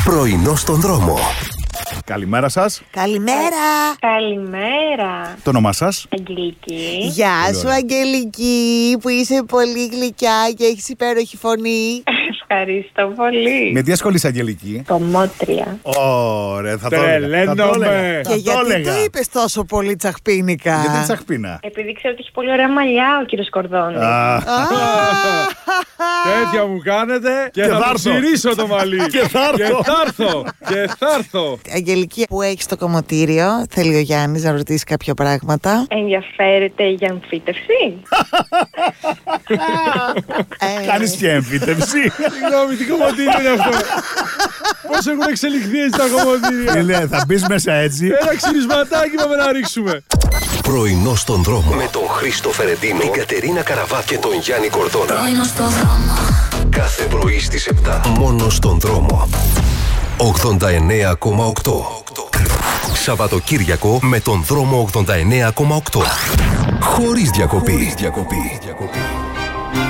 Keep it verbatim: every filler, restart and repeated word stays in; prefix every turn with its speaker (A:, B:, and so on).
A: Πρωινό στον δρόμο.
B: Καλημέρα σας.
C: Καλημέρα.
D: Καλημέρα.
B: Το όνομά σας?
D: Αγγελική.
C: Γεια σου, Αγγελική, που είσαι πολύ γλυκιά και έχεις υπέροχη φωνή.
D: Ευχαριστώ πολύ.
B: Με τι ασχολείσαι, Αγγελική?
D: Κομμότρια.
B: Ωραία, θα το έλεγα. Θα το έλεγα.
C: Και γιατί το είπες τόσο πολύ τσαχπίνικα?
B: Γιατί τσαχπίνα?
D: Επειδή ξέρω ότι έχει πολύ ωραία μαλλιά ο κύριος Κορδόνης.
E: Τέτοια μου κάνετε και,
B: Και
E: θα
B: θα
E: το
B: έρθω.
E: ξυρίσω το μαλλί.
B: Και θα έρθω.
E: Και θα έρθω. Και θα έρθω.
C: Αγγελική, που έχεις το κομμωτήριο, θέλει ο Γιάννης να ρωτήσει κάποια πράγματα.
D: Ενδιαφέρεται για αμφίτευση?
C: Ε,
B: Κάνεις και εμφύτευση?
E: Συγγνώμη, τι κομμωτήριο είναι αυτό? Πώς έχουν εξελιχθεί έτσι τα κομμωτήρια?
B: Ναι, θα μπεις μέσα έτσι.
E: Ένα ξυρισματάκι πάμε να ρίξουμε.
A: Πρωινό στον δρόμο. Με τον Χρήστο Φερεντίνο, την Κατερίνα Καραβά και τον Γιάννη Κορδόνα.
F: Πρωινό στον δρόμο.
A: Κάθε πρωί στις επτά. Μόνο στον δρόμο. ογδόντα εννέα κόμμα οκτώ. Σαββατοκύριακο με τον δρόμο ογδόντα εννέα κόμμα οκτώ. Χωρίς διακοπή. Χωρίς διακοπή.